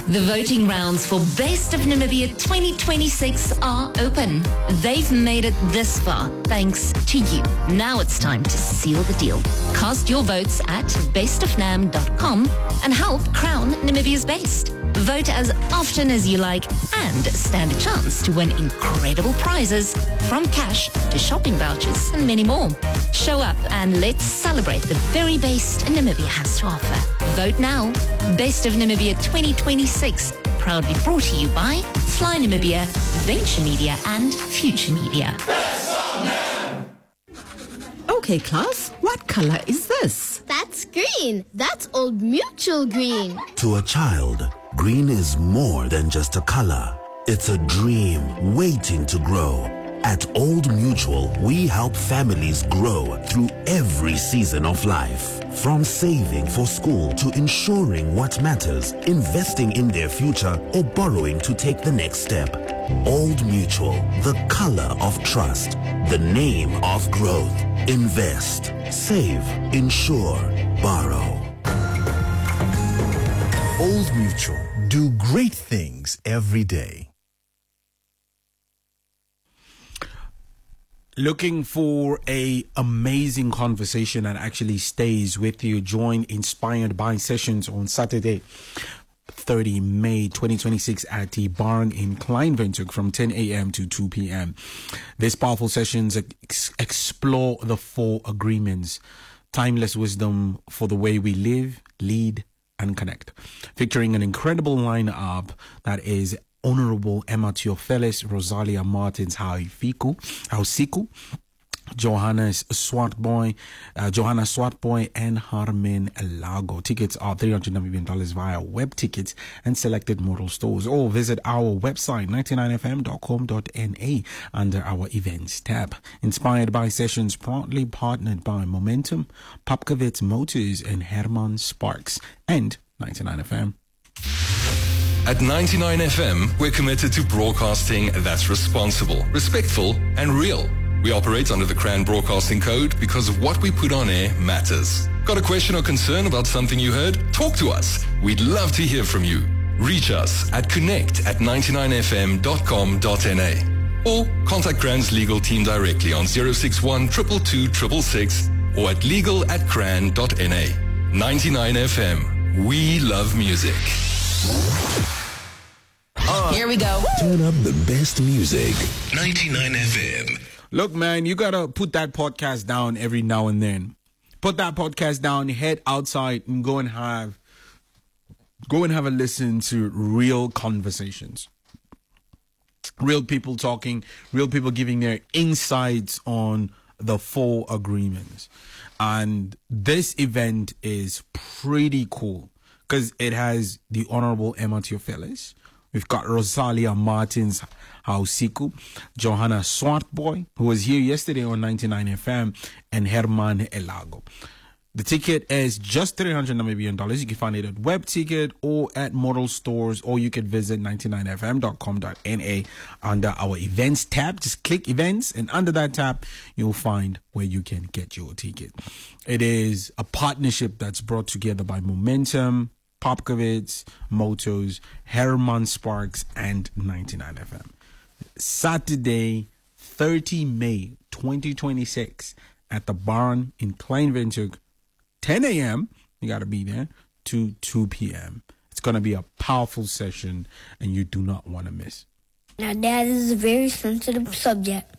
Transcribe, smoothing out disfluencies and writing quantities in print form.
The voting rounds for Best of Namibia 2026 are open. They've made it this far thanks to you. Now it's time to seal the deal. Cast your votes at bestofnam.com and help crown Namibia's best. Vote as often as you like and stand a chance to win incredible prizes from cash to shopping vouchers and many more. Show up and let's celebrate the very best Namibia has to offer. Vote now. Best of Namibia 2026. Proudly brought to you by Fly Namibia, Venture Media and Future Media. Okay, class, what color is this? That's green. That's Old Mutual green. To a child, green is more than just a color. It's a dream waiting to grow. At Old Mutual, we help families grow through every season of life. From saving for school to ensuring what matters, investing in their future, or borrowing to take the next step. Old Mutual, the color of trust, the name of growth. Invest, save, insure, borrow. Old Mutual, do great things every day. Looking for a amazing conversation that actually stays with you? Join Inspired by Sessions on Saturday, 30 May 2026 at the Barn in Kleinwindhoek from 10 a.m. to 2 p.m. These powerful sessions explore the 4 agreements, timeless wisdom for the way we live, lead, and connect, featuring an incredible lineup that is Honorable Emma Theophilis, Rosalia Martins Hausiku, Johanna Swartboy, and Harmen Lago. Tickets are $300 Namibian via web tickets and selected model stores, or visit our website 99fm.com.na under our events tab. Inspired by Sessions, proudly partnered by Momentum, Popkowitz Motors, and Herman Sparks, and 99FM. At 99FM, we're committed to broadcasting that's responsible, respectful, and real. We operate under the CRAN Broadcasting Code because what we put on air matters. Got a question or concern about something you heard? Talk to us. We'd love to hear from you. Reach us at connect@99fm.com.na or contact CRAN's legal team directly on 061 222 666 or at legal@cran.na. 99FM. We love music. Here we go. Turn up the best music. 99 FM. Look, man, you gotta put that podcast down every now and then. Put that podcast down, head outside, and go and have a listen to real conversations. Real people talking, real people giving their insights on the 4 agreements. And this event is pretty cool because it has the Honorable Emma Theophilis. We've got Rosalia Martins Hausiku, Johanna Swartboy, who was here yesterday on 99FM, and Herman Elago. The ticket is just $300 Namibian. You can find it at web ticket or at model stores, or you can visit 99fm.com.na under our events tab. Just click events, and under that tab, you'll find where you can get your ticket. It is a partnership that's brought together by Momentum, Popkowitz Motors, Herman Sparks, and 99FM. Saturday, 30 May 2026 at the Barn in Kleinwindhoek, 10 a.m. You got to be there to 2 p.m. It's going to be a powerful session, and you do not want to miss. Now, Dad, this is a very sensitive subject.